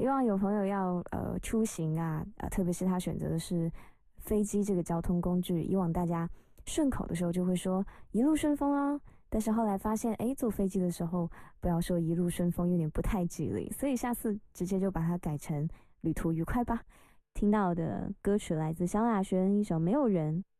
以往有朋友要出行啊，特别是他选择的是飞机这个交通工具，以往大家顺口的时候就会说一路顺风啊，但是后来发现，坐飞机的时候不要说一路顺风，有点不太吉利，所以下次直接就把它改成旅途愉快吧。听到的歌曲来自萧亚轩一首《没有人》。